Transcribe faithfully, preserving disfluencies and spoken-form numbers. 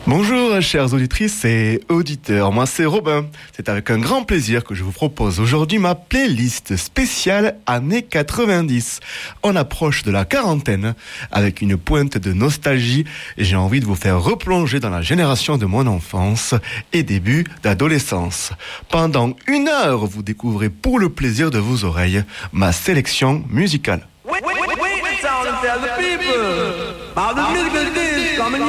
Bonjour chères auditrices et auditeurs, moi c'est Robin. C'est avec un grand plaisir que je vous propose aujourd'hui ma playlist spéciale années quatre-vingt-dix. On approche de la quarantaine avec une pointe de nostalgie et j'ai envie de vous faire replonger dans la génération de mon enfance et début d'adolescence. Pendant une heure, vous découvrez pour le plaisir de vos oreilles ma sélection musicale.